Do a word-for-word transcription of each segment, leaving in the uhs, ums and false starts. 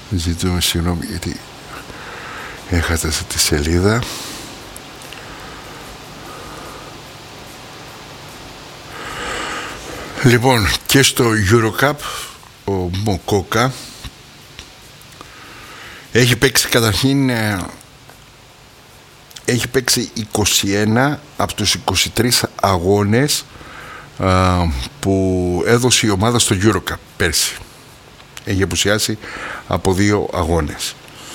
Ζητούμε συγγνώμη γιατί έχασα τη σελίδα. Λοιπόν, και στο EuroCup ο Μοκόκα έχει παίξει καταρχήν έχει παίξει είκοσι ένα από τους είκοσι τρεις αγώνες α, που έδωσε η ομάδα στο EuroCup πέρσι. Έχει απουσιάσει από δύο αγώνες.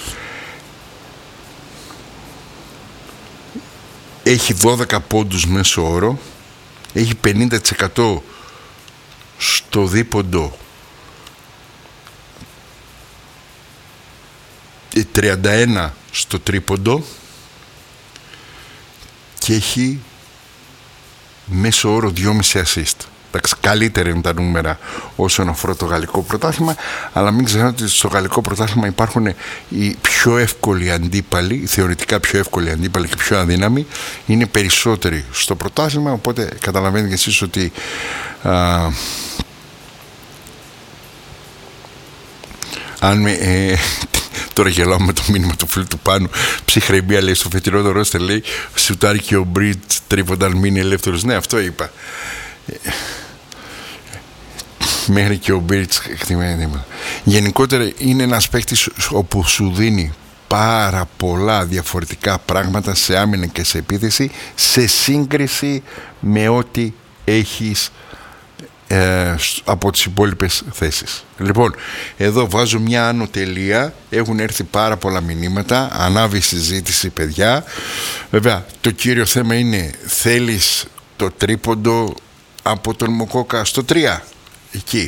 Έχει δώδεκα πόντους μέσο όρο. Έχει πενήντα τοις εκατό στο δίποντο, τριάντα ένα στο τρίποντο και έχει μέσο όρο δυόμισι assist. Εντάξει, καλύτερα είναι τα νούμερα όσον αφορά το γαλλικό πρωτάθλημα, αλλά μην ξεχνάτε ότι στο γαλλικό πρωτάθλημα υπάρχουν οι πιο εύκολοι αντίπαλοι, οι θεωρητικά πιο εύκολοι αντίπαλοι και πιο αδύναμοι, είναι περισσότεροι στο πρωτάθλημα, οπότε καταλαβαίνετε και εσείς ότι α, αν με, ε, τώρα γελάω με το μήνυμα του φίλου του Πάνου. Ψυχρεμία λέει στο φετινό το ρόστερ, λέει σουτάρει και ο Μπριτ τρίποντα αν μείνει ελεύθερος. Ναι, αυτό είπα. Μέχρι και ο Μπριτ χτυπάει. Γενικότερα είναι ένας παίκτης όπου σου δίνει πάρα πολλά διαφορετικά πράγματα σε άμυνα και σε επίθεση, σε σύγκριση με ό,τι έχεις Ε, από τις υπόλοιπες θέσεις. Λοιπόν, εδώ βάζω μια άνω τελεία. Έχουν έρθει πάρα πολλά μηνύματα. Ανάβει η συζήτηση, παιδιά. Βέβαια, το κύριο θέμα είναι, θέλεις το τρίποντο από τον Μοκόκα στο τρία, εκεί.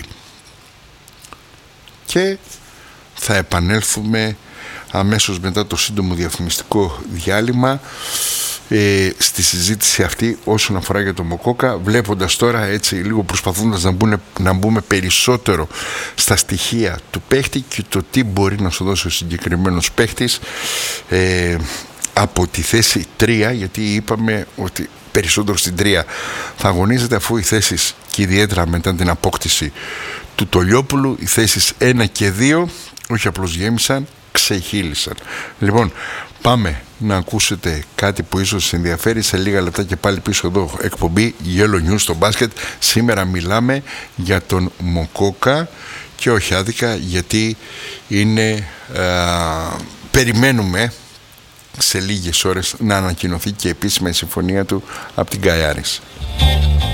Και θα επανέλθουμε αμέσως μετά το σύντομο διαφημιστικό διάλειμμα Ε, στη συζήτηση αυτή όσον αφορά για το Μοκόκα, βλέποντας τώρα έτσι λίγο, προσπαθώντας να, μπουνε, να μπούμε περισσότερο στα στοιχεία του παίχτη και το τι μπορεί να σου δώσει ο συγκεκριμένος παίχτης ε, από τη θέση τρία, γιατί είπαμε ότι περισσότερο στην τρία θα αγωνίζεται, αφού οι θέσεις, και ιδιαίτερα μετά την απόκτηση του Τολιόπουλου, οι θέσεις ένα και δύο όχι απλώς γέμισαν, ξεχύλισαν. Λοιπόν, πάμε να ακούσετε κάτι που ίσως σας ενδιαφέρει. Σε λίγα λεπτά και πάλι πίσω εδώ εκπομπή Yellow News στο μπάσκετ. Σήμερα μιλάμε για τον Μοκόκα και όχι άδικα, γιατί είναι α, περιμένουμε σε λίγες ώρες να ανακοινωθεί και επίσημα η συμφωνία του από την Καϊάρης.